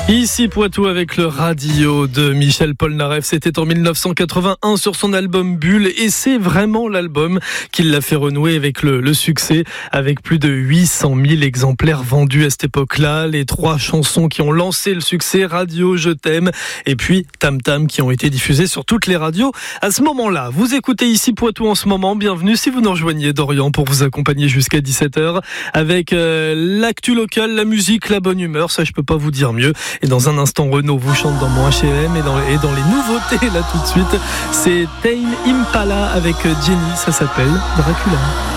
Ici Poitou avec le radio de Michel Polnareff. C'était en 1981 sur son album Bulle et c'est vraiment l'album qui l'a fait renouer avec le succès, avec plus de 800 000 exemplaires vendus à cette époque-là. Les 3 chansons qui ont lancé le succès, Radio, Je t'aime et puis Tam Tam, qui ont été diffusées sur toutes les radios à ce moment-là. Vous écoutez Ici Poitou en ce moment. Bienvenue si vous nous rejoignez d'Orient pour vous accompagner jusqu'à 17h avec l'actu locale, la musique, la bonne humeur. Ça, je peux pas vous dire mieux. Et dans un instant, Renaud vous chante dans mon H&M et dans les nouveautés, là tout de suite, c'est Tame Impala avec Jenny, ça s'appelle Dracula.